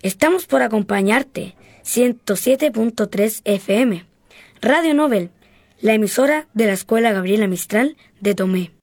Estamos por acompañarte. 107.3 FM. Radio Nobel, la emisora de la Escuela Gabriela Mistral de Tomé.